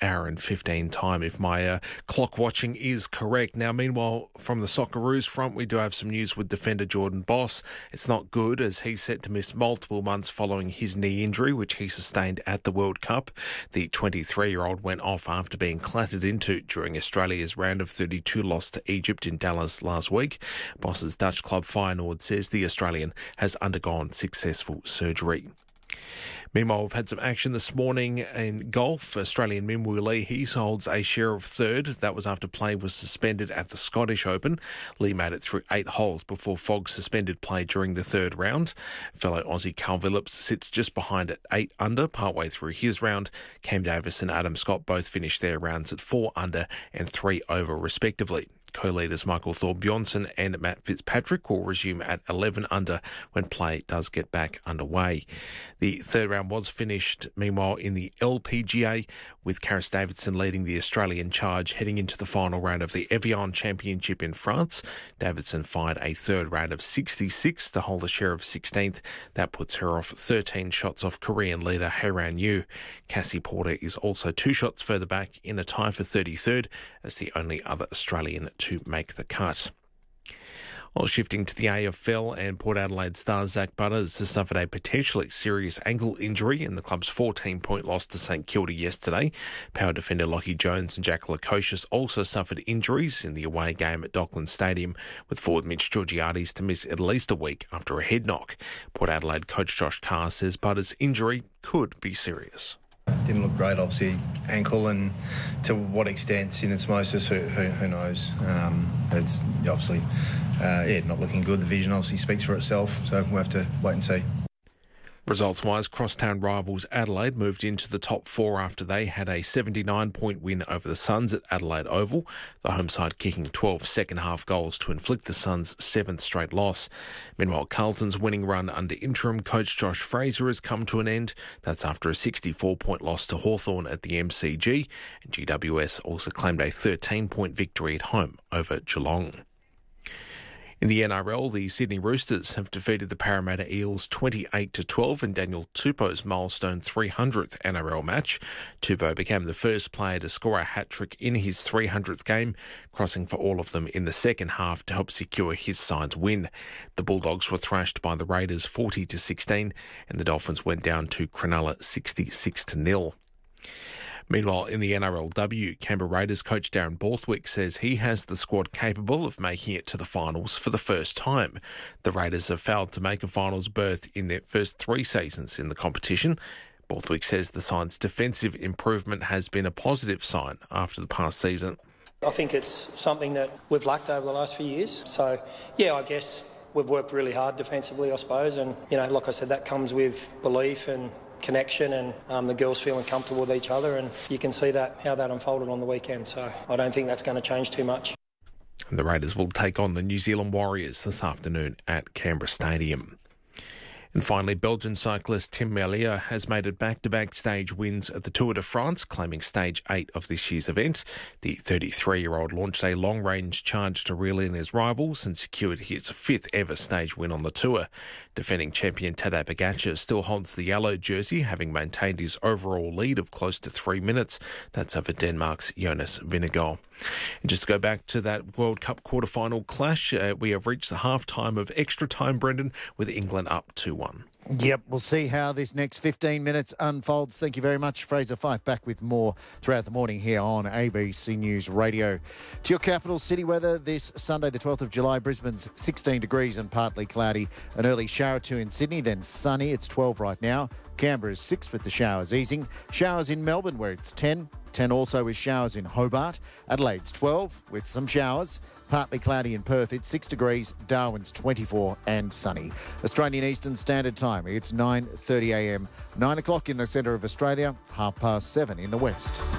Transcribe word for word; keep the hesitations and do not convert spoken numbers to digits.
hour and fifteen time, if my uh, clock watching is correct. Now, meanwhile, from the Socceroos front, we do have some news with defender Jordan Boss. It's not good, as he's set to miss multiple months following his knee injury, which he sustained at the World Cup. The twenty-three-year-old went off after being clattered into during Australia's round of thirty-two loss to Egypt in Dallas last week. Boss's Dutch club Feyenoord says the Australian has undergone successful surgery. Meanwhile, we've had some action this morning in golf. Australian Min Woo Lee, he holds a share of third. That was after play was suspended at the Scottish Open. Lee made it through eight holes before Fogg suspended play during the third round. Fellow Aussie Cal Phillips sits just behind at eight under partway through his round. Cam Davis and Adam Scott both finished their rounds at four under and three over respectively. Co-leaders Michael Thorbjornsen and Matt Fitzpatrick will resume at eleven under when play does get back underway. The third round was finished, meanwhile, in the L P G A, with Karis Davidson leading the Australian charge heading into the final round of the Evian Championship in France. Davidson fired a third round of sixty-six to hold a share of sixteenth. That puts her off thirteen shots off Korean leader Hae-Ran Yu. Cassie Porter is also two shots further back in a tie for thirty-third as the only other Australian to make the cut. Well, shifting to the A F L, and Port Adelaide star Zach Butters has suffered a potentially serious ankle injury in the club's fourteen-point loss to St Kilda yesterday. Power defender Lockie Jones and Jack Lukosius also suffered injuries in the away game at Docklands Stadium, with forward Mitch Georgiades to miss at least a week after a head knock. Port Adelaide coach Josh Carr says Butters' injury could be serious. Didn't look great, obviously, ankle, and to what extent syndesmosis, who, who, who knows. Um, it's obviously, uh, yeah, not looking good. The vision obviously speaks for itself, so we'll have to wait and see. Results-wise, crosstown rivals Adelaide moved into the top four after they had a seventy-nine point win over the Suns at Adelaide Oval, the home side kicking twelve second-half goals to inflict the Suns' seventh straight loss. Meanwhile, Carlton's winning run under interim coach Josh Fraser has come to an end. That's after a sixty-four point loss to Hawthorn at the M C G, and G W S also claimed a thirteen point victory at home over Geelong. In the N R L, the Sydney Roosters have defeated the Parramatta Eels twenty-eight to twelve in Daniel Tupou's milestone three hundredth N R L match. Tupou became the first player to score a hat-trick in his three hundredth game, crossing for all of them in the second half to help secure his side's win. The Bulldogs were thrashed by the Raiders forty to sixteen, and the Dolphins went down to Cronulla sixty-six to nil. Meanwhile, in the N R L W, Canberra Raiders coach Darren Borthwick says he has the squad capable of making it to the finals for the first time. The Raiders have failed to make a finals berth in their first three seasons in the competition. Borthwick says the side's defensive improvement has been a positive sign after the past season. I think it's something that we've lacked over the last few years. So, yeah, I guess we've worked really hard defensively, I suppose. And, you know, like I said, that comes with belief and connection, and um, the girls feeling comfortable with each other, and you can see that how that unfolded on the weekend. So I don't think that's going to change too much. And the Raiders will take on the New Zealand Warriors this afternoon at Canberra Stadium. And finally, Belgian cyclist Tim Merlier has made it back-to-back stage wins at the Tour de France, claiming stage eight of this year's event. The thirty-three-year-old launched a long-range charge to reel in his rivals and secured his fifth-ever stage win on the Tour. Defending champion Tadej Pogacar still holds the yellow jersey, having maintained his overall lead of close to three minutes. That's over Denmark's Jonas Vingegaard. And just to go back to that World Cup quarter-final clash, uh, we have reached the half-time of extra time, Brendan, with England up two one. Yep, we'll see how this next fifteen minutes unfolds. Thank you very much, Fraser Fife. Back with more throughout the morning here on A B C News Radio. To your capital city weather this Sunday, the twelfth of July, Brisbane's sixteen degrees and partly cloudy. An early shower or two in Sydney, then sunny. It's twelve right now. Canberra is six with the showers easing. Showers in Melbourne where it's ten. ten also with showers in Hobart. Adelaide's twelve with some showers. Partly cloudy in Perth, it's six degrees. Darwin's twenty-four and sunny. Australian Eastern Standard Time, it's nine thirty a m. nine o'clock in the centre of Australia, half past seven in the west.